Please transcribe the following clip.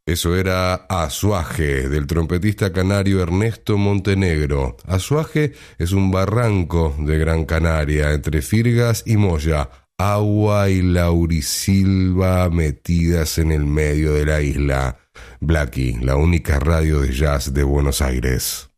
Eso era Azuaje, del trompetista canario Ernesto Montenegro. Azuaje es un barranco de Gran Canaria, entre Firgas y Moya, agua y laurisilva metidas en el medio de la isla. Blackie, la única radio de jazz de Buenos Aires.